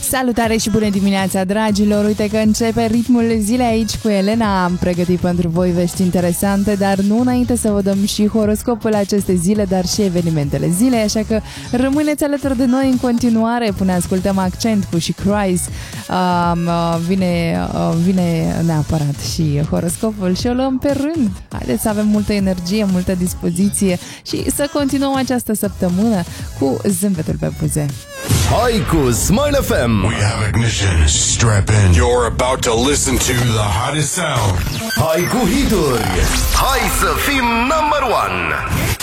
Salutare și bună dimineața, dragilor! Uite că începe ritmul zilei aici cu Elena. Am pregătit pentru voi vești interesante, dar nu înainte să vă dăm și horoscopul acestei zile, dar și evenimentele zilei, așa că rămâneți alături de noi în continuare până ascultăm Accent cu și Cries. Vine neapărat și horoscopul și o luăm pe rând. Haideți să avem multă energie, multă dispoziție și să continuăm această săptămână cu zâmbetul pe buze. Hai cu Smile FM! We have ignition. Strap in. You're about to listen to the hottest sound. Hai cu hituri! Hai să fim number one!